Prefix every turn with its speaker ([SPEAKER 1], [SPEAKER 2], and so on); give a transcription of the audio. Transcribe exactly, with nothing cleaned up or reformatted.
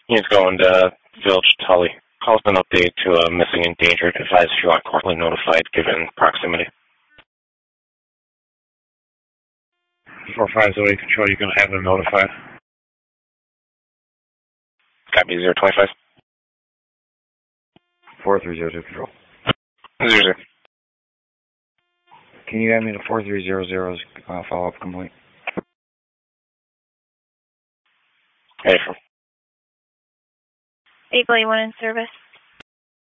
[SPEAKER 1] He's going to Village Tully. Calls an update to a missing endangered. Advise if you want quarterly notified given proximity.
[SPEAKER 2] four five zero eight Control, you're going to have them notified.
[SPEAKER 1] Copy zero twenty-five.
[SPEAKER 3] four three zero two Control.
[SPEAKER 1] Zero zero.
[SPEAKER 3] Can you add me to four three zero zero's uh, follow-up complete?
[SPEAKER 1] Hey, from
[SPEAKER 4] Eagle, you want in service?